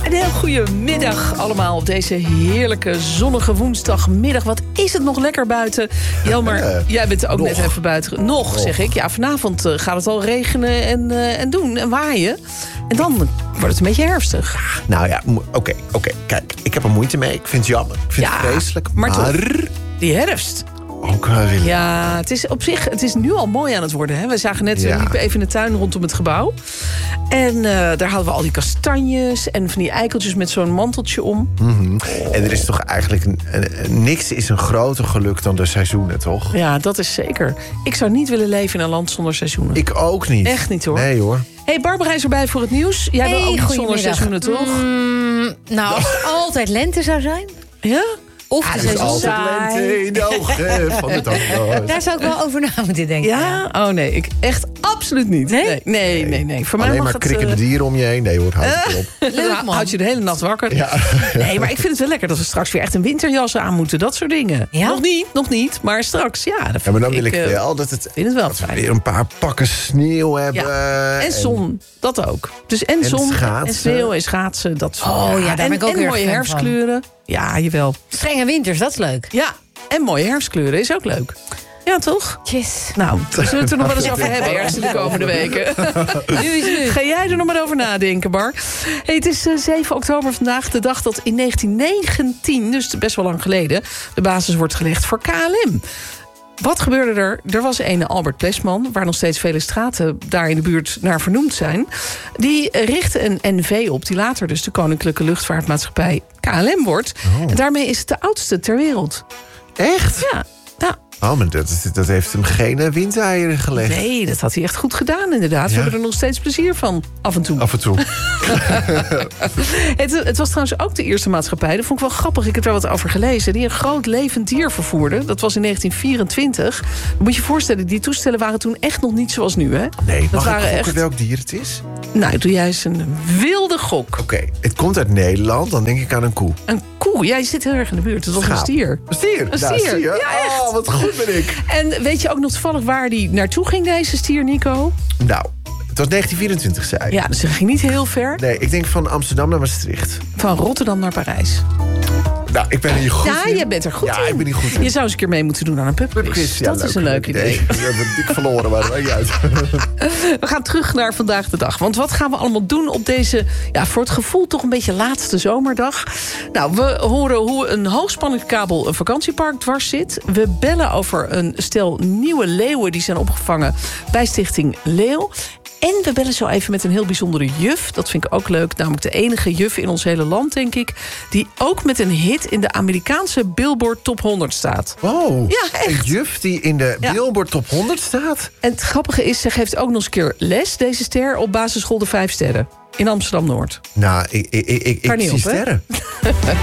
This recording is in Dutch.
Een heel goede middag allemaal op deze heerlijke zonnige woensdagmiddag. Wat is het nog lekker buiten? Jelmer, jij bent ook net even buiten. Nog, zeg ik. Ja, vanavond gaat het al regenen en doen en waaien. En dan wordt het een beetje herfstig. Nou ja, oké. Kijk, ik heb er moeite mee. Ik vind het jammer. Ik vind het vreselijk. Maar toch, die herfst. Ook willen. Ja, het is op zich, het is nu al mooi aan het worden. Hè? We zagen net, we liepen even in de tuin rondom het gebouw. En daar hadden we al die kastanjes en van die eikeltjes met zo'n manteltje om. Mm-hmm. En er is toch eigenlijk niks is een groter geluk dan de seizoenen, toch? Ja, dat is zeker. Ik zou niet willen leven in een land zonder seizoenen. Ik ook niet. Echt niet, hoor. Nee, hoor. Hey, Barbara is erbij voor het nieuws. Jij wil ook niet zonder seizoenen, toch? Nou, als het altijd lente zou zijn... Ja? Of de seizoen altijd lente in de ogen van het antwoord. Daar zou ik wel over na moeten denken. Ja? Oh nee, ik echt absoluut niet. Nee. Voor mij alleen mag maar krikkende dieren om je heen. Nee hoor, houd het op. Leuk, man. Houd je de hele nacht wakker. Ja. Nee, maar ik vind het wel lekker dat we straks weer echt een winterjas aan moeten. Dat soort dingen. Ja? Nog niet. Maar straks, ja. Ja, maar dan wil ik wel dat vind het wel dat we fijn. weer een paar pakken sneeuw hebben. Ja. En zon, dat ook. Dus en zon, schaatsen. en sneeuw en schaatsen. Dat daar ben ik ook en erg mooie fan herfstkleuren. Ja, jawel. Strenge winters, dat is leuk. Ja, en mooie herfstkleuren is ook leuk. Ja, toch? Yes. Nou, we zullen het er nog wel eens over hebben ergens in de komende weken. Ga jij er nog maar over nadenken, Bar? Hey, het is 7 oktober vandaag, de dag dat in 1919, dus best wel lang geleden, de basis wordt gelegd voor KLM. Wat gebeurde er? Er was een Albert Plesman, waar nog steeds vele straten daar in de buurt naar vernoemd zijn. Die richtte een NV op, die later dus de Koninklijke Luchtvaartmaatschappij KLM wordt. En daarmee is het de oudste ter wereld. Echt? Ja. Oh, maar dat heeft hem geen windeieren gelegd. Nee, dat had hij echt goed gedaan, inderdaad. We hebben er nog steeds plezier van, af en toe. Af en toe. Het was trouwens ook de eerste maatschappij, dat vond ik wel grappig, ik heb er wat over gelezen, die een groot levend dier vervoerde. Dat was in 1924. Dan moet je je voorstellen, die toestellen waren toen echt nog niet zoals nu, hè? Nee, dat mag waren ik gokken echt... welk dier het is? Nou, doe jij eens een wilde gok. Oké, het komt uit Nederland, dan denk ik aan een koe. Een koe? Jij zit heel erg in de buurt. Het was een stier. Een stier? Een Nou, stier. zie je? Ja, echt. Oh, wat goed ben ik. En weet je ook nog toevallig waar die naartoe ging, deze stier, Nico? Nou, het was 1924, zei je. Ja, dus hij ging niet heel ver. Nee, ik denk van Amsterdam naar Maastricht. Van Rotterdam naar Parijs. Nou, ik ben hier goed in. Ja, je bent er goed in. Ja, ik ben hier goed in. Je zou eens een keer mee moeten doen aan een pubquiz. Ja, Dat is een leuk idee. We hebben dik verloren, maar dat uit. We gaan terug naar vandaag de dag. Want wat gaan we allemaal doen op deze, voor het gevoel toch een beetje laatste zomerdag? Nou, we horen hoe een hoogspanningskabel een vakantiepark dwars zit. We bellen over een stel nieuwe leeuwen die zijn opgevangen bij Stichting Leeuw. En we bellen zo even met een heel bijzondere juf. Dat vind ik ook leuk. Namelijk de enige juf in ons hele land, denk ik, die ook met een hit in de Amerikaanse Billboard Top 100 staat. Oh, ja, echt. Een juf die in de Billboard Top 100 staat? En het grappige is, ze geeft ook nog eens een keer les, deze ster, op basisschool de 5 Sterren. In Amsterdam-Noord. Nou, ik zie sterren.